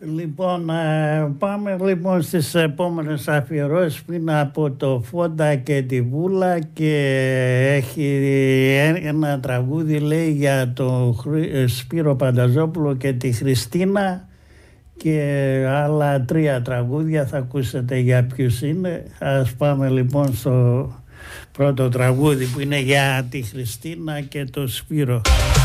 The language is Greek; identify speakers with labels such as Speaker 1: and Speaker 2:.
Speaker 1: Λοιπόν, πάμε λοιπόν στις επόμενες αφιερώσεις που είναι από το Φόντα και τη Βούλα και έχει ένα τραγούδι, λέει, για το Σπύρο Πανταζόπουλο και τη Χριστίνα και άλλα 3 τραγούδια, θα ακούσετε για ποιους είναι. Ας πάμε λοιπόν στο πρώτο τραγούδι που είναι για τη Χριστίνα και το Σπύρο.